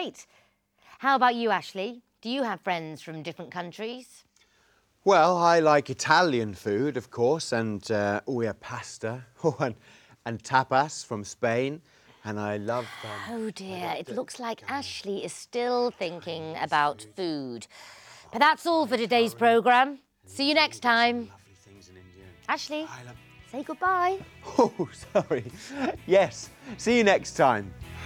great. How about you, Ashley? Do you have friends from different countries? Well, I like Italian food, of course, and pasta, and tapas from Spain, and I love... Oh dear, it looks like Ashley is still thinking about food. But that's all for today's programme. See you next time. Ashley, say goodbye. Oh, sorry. Yes, see you next time.